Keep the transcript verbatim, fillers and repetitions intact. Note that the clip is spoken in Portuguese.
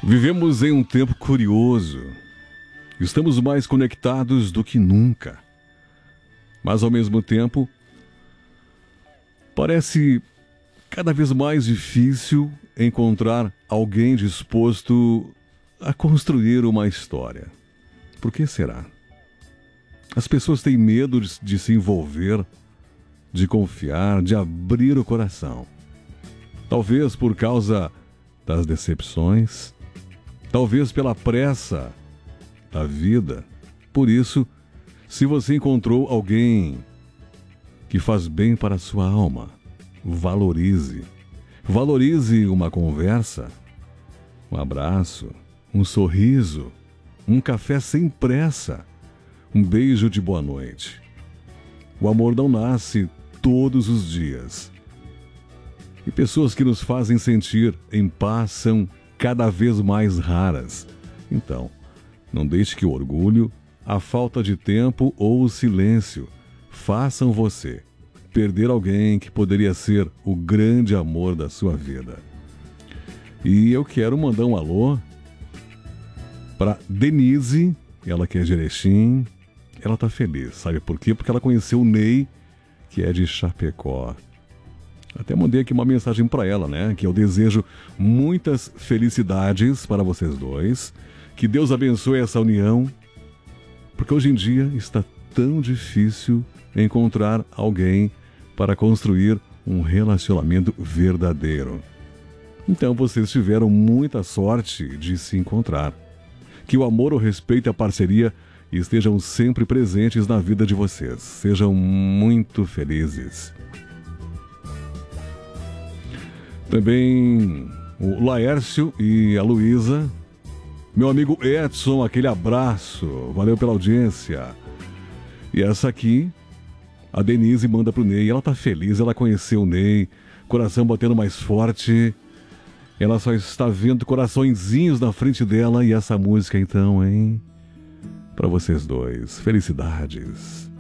Vivemos em um tempo curioso. Estamos mais conectados do que nunca. Mas, ao mesmo tempo, parece cada vez mais difícil encontrar alguém disposto a construir uma história. Por que será? As pessoas têm medo de, de se envolver, de confiar, de abrir o coração. Talvez por causa das decepções, talvez pela pressa da vida. Por isso, se você encontrou alguém que faz bem para a sua alma, valorize. Valorize uma conversa, um abraço, um sorriso, um café sem pressa, um beijo de boa noite. O amor não nasce todos os dias. E pessoas que nos fazem sentir em paz são cada vez mais raras. Então, não deixe que o orgulho, a falta de tempo ou o silêncio façam você perder alguém que poderia ser o grande amor da sua vida. E eu quero mandar um alô para Denise, ela que é de Erechim. Ela tá feliz, sabe por quê? Porque ela conheceu o Ney, que é de Chapecó. Até mandei aqui uma mensagem para ela, né? Que eu desejo muitas felicidades para vocês dois. Que Deus abençoe essa união. Porque hoje em dia está tão difícil encontrar alguém para construir um relacionamento verdadeiro. Então vocês tiveram muita sorte de se encontrar. Que o amor, o respeito e a parceria estejam sempre presentes na vida de vocês. Sejam muito felizes. Também o Laércio e a Luísa. Meu amigo Edson, aquele abraço. Valeu pela audiência. E essa aqui, a Denise manda pro Ney. Ela tá feliz, ela conheceu o Ney. Coração batendo mais forte. Ela só está vendo coraçõezinhos na frente dela. E essa música então, hein? Para vocês dois. Felicidades.